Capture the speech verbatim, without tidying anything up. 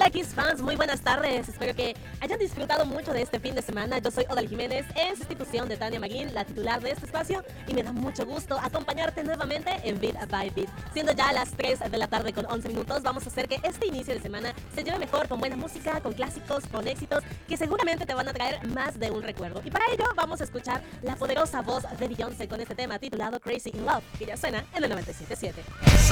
Hola Kiss fans, muy buenas tardes. Espero que hayan disfrutado mucho de este fin de semana. Yo soy Odal Jiménez, en sustitución de Tania Maguín, la titular de este espacio, y me da mucho gusto acompañarte nuevamente en Beat by Beat. Siendo ya las tres de la tarde con once minutos, vamos a hacer que este inicio de semana se lleve mejor con buena música, con clásicos, con éxitos que seguramente te van a traer más de un recuerdo. Y para ello vamos a escuchar la poderosa voz de Beyoncé con este tema titulado Crazy in Love, que ya suena en el noventa y siete punto siete.